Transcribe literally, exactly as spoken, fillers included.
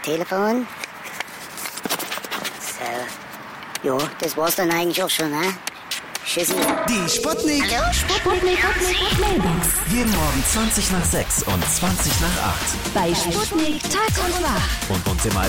Telefon. So. Jo, das war's dann eigentlich auch schon, ne? Tschüssi. Die Sputnik. Hallo, Sputnik. Sputnik Mailbox. Jeden Morgen zwanzig nach sechs und zwanzig nach acht. Bei Sputnik Tag und Wach. Und uns im